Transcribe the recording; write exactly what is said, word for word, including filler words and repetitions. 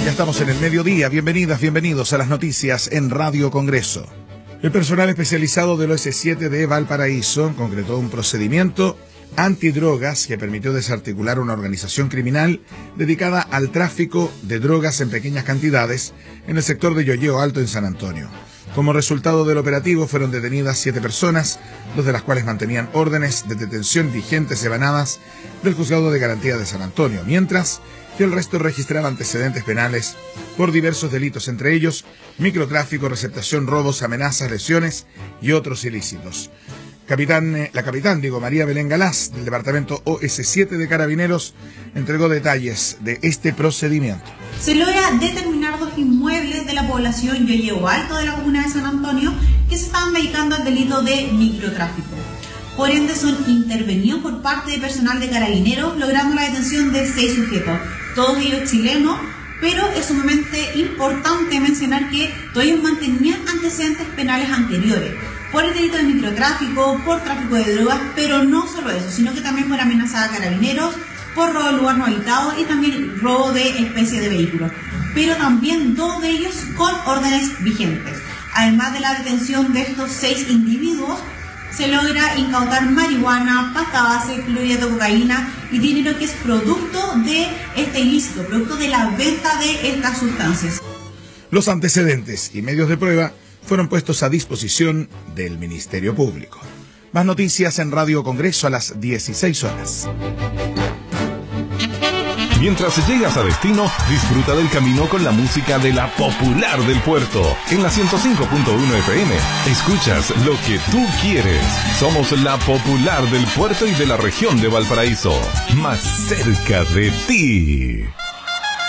Ya estamos en el mediodía. Bienvenidas, bienvenidos a las noticias en Radio Congreso. El personal especializado del O S siete de Valparaíso concretó un procedimiento antidrogas que permitió desarticular una organización criminal dedicada al tráfico de drogas en pequeñas cantidades en el sector de Yoyeo Alto en San Antonio. Como resultado del operativo fueron detenidas siete personas, dos de las cuales mantenían órdenes de detención vigentes emanadas del Juzgado de Garantía de San Antonio, mientras que el resto registraba antecedentes penales por diversos delitos, entre ellos microtráfico, receptación, robos, amenazas, lesiones y otros ilícitos. Capitán, la capitán, digo, María Belén Galás, del departamento O S siete de Carabineros, entregó detalles de este procedimiento. Se logra determinar dos inmuebles de la población Yoyeo Alto de la comuna de San Antonio que se estaban dedicando al delito de microtráfico. Por ende, son intervenidos por parte de personal de Carabineros, logrando la detención de seis sujetos, todos ellos chilenos, pero es sumamente importante mencionar que todos ellos mantenían antecedentes penales anteriores por el delito de microtráfico, por tráfico de drogas, pero no solo eso, sino que también por amenaza a Carabineros, por robo de lugar no habitado y también robo de especie de vehículos, pero también dos de ellos con órdenes vigentes. Además de la detención de estos seis individuos, se logra incautar marihuana, pasta base, clorhidrato de cocaína y dinero que es producto de este ilícito, producto de la venta de estas sustancias. Los antecedentes y medios de prueba fueron puestos a disposición del Ministerio Público. Más noticias en Radio Congreso a las dieciséis horas. Mientras llegas a destino, disfruta del camino con la música de la popular del puerto. En la ciento cinco punto uno F M, escuchas lo que tú quieres. Somos la popular del puerto y de la región de Valparaíso. Más cerca de ti.